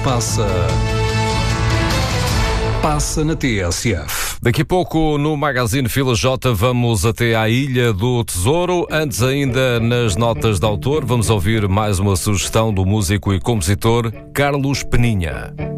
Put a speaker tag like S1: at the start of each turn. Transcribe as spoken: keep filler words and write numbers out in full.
S1: Passa. Passa na T S F.
S2: Daqui a pouco no Magazine Fila J vamos até à Ilha do Tesouro. Antes ainda nas notas de autor vamos ouvir mais uma sugestão do músico e compositor Carlos Peninha.